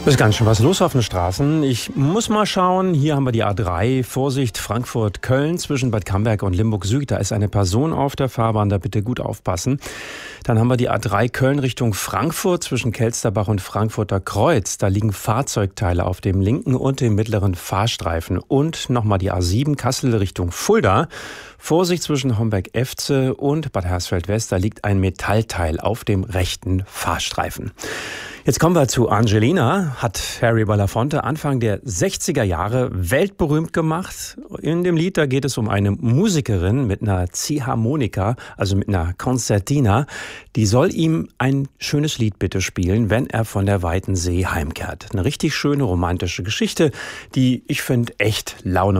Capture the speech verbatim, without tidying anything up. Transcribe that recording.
Es ist ganz schön was los auf den Straßen. Ich muss mal schauen. Hier haben wir die A drei. Vorsicht, Frankfurt-Köln zwischen Bad Camberg und Limburg-Süd. Da ist eine Person auf der Fahrbahn. Da bitte gut aufpassen. Dann haben wir die A drei Köln Richtung Frankfurt zwischen Kelsterbach und Frankfurter Kreuz. Da liegen Fahrzeugteile auf dem linken und dem mittleren Fahrstreifen. Und nochmal die A sieben Kassel Richtung Fulda. Vorsicht zwischen Homberg-Efze und Bad Hersfeld-West. Da liegt ein Metallteil auf dem rechten Fahrstreifen. Jetzt kommen wir zu Angelina, hat Harry Belafonte Anfang der sechziger Jahre weltberühmt gemacht. In dem Lied, da geht es um eine Musikerin mit einer Ziehharmonika, also mit einer Concertina. Die soll ihm ein schönes Lied bitte spielen, wenn er von der weiten See heimkehrt. Eine richtig schöne romantische Geschichte, die ich finde echt Laune